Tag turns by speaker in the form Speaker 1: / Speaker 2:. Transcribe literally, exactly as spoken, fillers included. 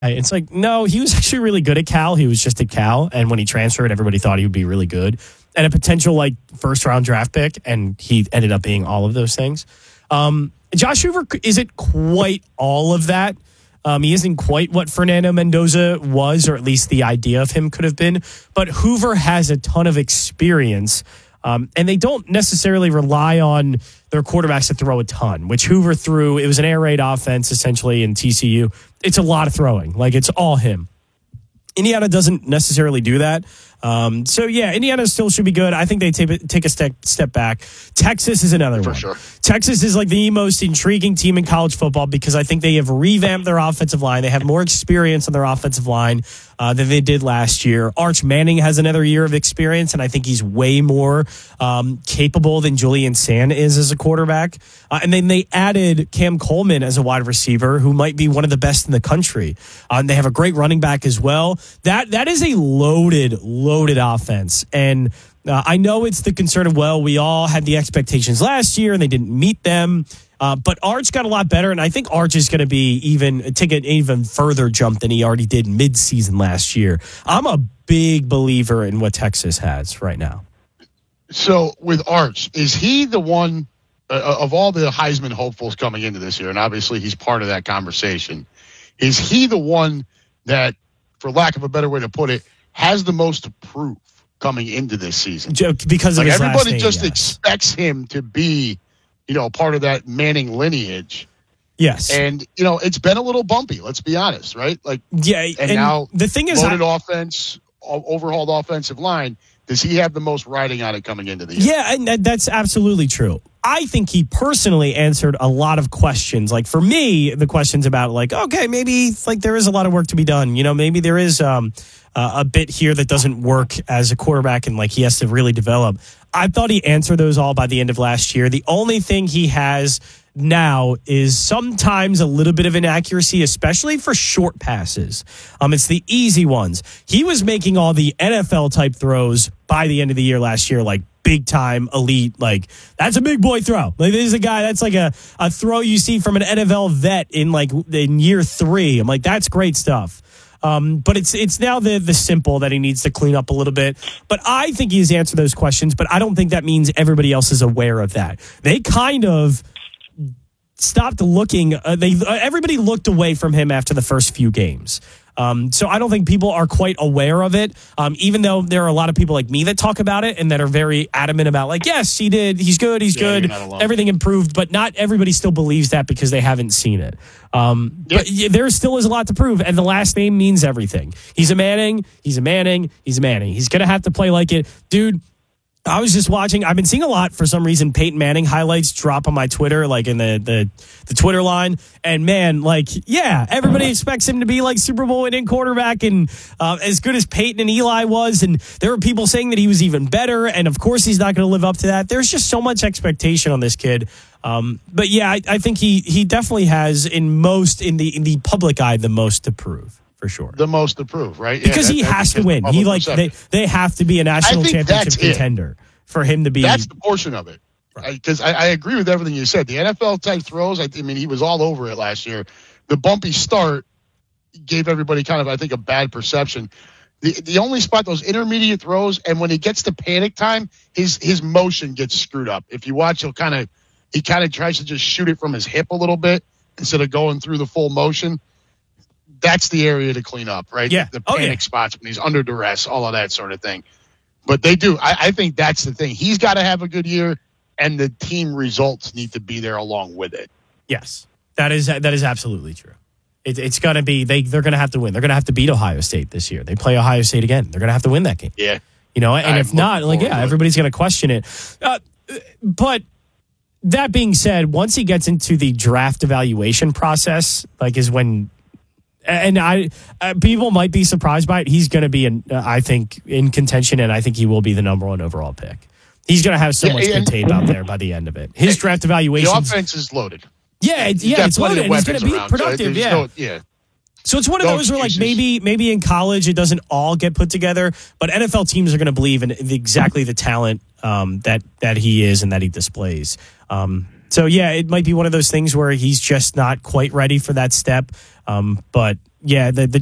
Speaker 1: It's like, no, he was actually really good at Cal. He was just at Cal. And when he transferred, everybody thought he would be really good. And a potential like first round draft pick. And he ended up being all of those things. Um, Josh Hoover isn't quite all of that. Um, he isn't quite what Fernando Mendoza was, or at least the idea of him could have been. But Hoover has a ton of experience. Um, and they don't necessarily rely on their quarterbacks to throw a ton, which Hoover threw. It was an air raid offense, essentially, in T C U. It's a lot of throwing. Like, it's all him. Indiana doesn't necessarily do that. Um, so, yeah, Indiana still should be good. I think they take, take a step step back. Texas is another
Speaker 2: For
Speaker 1: one.
Speaker 2: sure.
Speaker 1: Texas is like the most intriguing team in college football because I think they have revamped their offensive line. They have more experience on their offensive line uh, than they did last year. Arch Manning has another year of experience, and I think he's way more um, capable than Julian Sand is as a quarterback. Uh, and then they added Cam Coleman as a wide receiver, who might be one of the best in the country. Uh, and they have a great running back as well. That that is a loaded, loaded offense. And uh, I know it's the concern of, well, we all had the expectations last year and they didn't meet them. Uh, but Arch got a lot better, and I think Arch is going to be even take an even further jump than he already did mid-season last year. I'm a big believer in what Texas has right now.
Speaker 2: So with Arch, is he the one uh, of all the Heisman hopefuls coming into this year, and obviously he's part of that conversation, is he the one that, for lack of a better way to put it, has the most to prove coming into this season?
Speaker 1: Because of
Speaker 2: like
Speaker 1: his
Speaker 2: everybody
Speaker 1: last name,
Speaker 2: just
Speaker 1: yes.
Speaker 2: expects him to be, you know, part of that Manning lineage.
Speaker 1: Yes.
Speaker 2: And, you know, it's been a little bumpy, let's be honest, right? Like,
Speaker 1: yeah,
Speaker 2: and,
Speaker 1: and
Speaker 2: now
Speaker 1: the thing is,
Speaker 2: loaded
Speaker 1: I,
Speaker 2: offense, overhauled offensive line. Does he have the most riding on it coming into the year?
Speaker 1: Yeah, and that, that's absolutely true. I think he personally answered a lot of questions. Like, for me, the questions about, like, okay, maybe like there is a lot of work to be done. You know, maybe there is um, uh, a bit here that doesn't work as a quarterback and, like, he has to really develop. I thought he answered those all by the end of last year. The only thing he has now is sometimes a little bit of inaccuracy, especially for short passes. Um, it's the easy ones. He was making all the N F L type throws by the end of the year last year, like big time elite. Like, that's a big boy throw. Like, this is a guy that's like a, a throw you see from an N F L vet in like in year three. I'm like, that's great stuff. Um, but it's it's now the the simple that he needs to clean up a little bit. But I think he's answered those questions, but I don't think that means everybody else is aware of that. They kind of stopped looking. Uh, they uh, everybody looked away from him after the first few games. Um, so I don't think people are quite aware of it, um, even though there are a lot of people like me that talk about it and that are very adamant about, like, yes, he did. He's good. He's yeah, good. Everything improved. But not everybody still believes that because they haven't seen it. Um, yep. But yeah, there still is a lot to prove. And the last name means everything. He's a Manning. He's a Manning. He's a Manning. He's going to have to play like it. Dude, I was just watching. I've been seeing a lot, for some reason, Peyton Manning highlights drop on my Twitter, like in the, the, the Twitter line. And man, like, yeah, everybody expects him to be like Super Bowl winning quarterback and uh, as good as Peyton and Eli was. And there were people saying that he was even better. And of course, he's not going to live up to that. There's just so much expectation on this kid. Um, but yeah, I, I think he he definitely has in most in the in the public eye the most to prove. For sure.
Speaker 2: The most to prove, right?
Speaker 1: Because yeah, that, he has to win. He like they, they have to be a national championship contender
Speaker 2: it.
Speaker 1: for him to be.
Speaker 2: That's the portion of it. Because right. I, I agree with everything you said. The N F L type throws, I, I mean, he was all over it last year. The bumpy start gave everybody kind of, I think, a bad perception. The the only spot, those intermediate throws, and when he gets to panic time, his his motion gets screwed up. If you watch, he'll kind of he kind of tries to just shoot it from his hip a little bit instead of going through the full motion. That's the area to clean up, right?
Speaker 1: Yeah.
Speaker 2: The panic oh, yeah. spots when he's under duress, all of that sort of thing. But they do. I, I think that's the thing. He's got to have a good year, and the team results need to be there along with it.
Speaker 1: Yes, that is that is absolutely true. It, it's going to be they they're going to have to win. They're going to have to beat Ohio State this year. They play Ohio State again. They're going to have to win that game.
Speaker 2: Yeah.
Speaker 1: You know, and
Speaker 2: I'm
Speaker 1: if not, like yeah, everybody's going to question it. Uh, but. That being said, once he gets into the draft evaluation process, like is when, and I, uh, people might be surprised by it. He's going to be, in, uh, I think, in contention, and I think he will be the number one overall pick. He's going to have so yeah, much good tape out there by the end of it. His draft evaluation,
Speaker 2: the offense is loaded.
Speaker 1: Yeah, it, yeah, it's loaded. And he's going to be
Speaker 2: around,
Speaker 1: productive.
Speaker 2: So
Speaker 1: yeah,
Speaker 2: no, yeah.
Speaker 1: So it's one of
Speaker 2: no
Speaker 1: those where, like,
Speaker 2: excuses.
Speaker 1: maybe maybe in college it doesn't all get put together, but N F L teams are going to believe in exactly the talent um, that that he is and that he displays. Um, so yeah, it might be one of those things where he's just not quite ready for that step. Um, but yeah, the the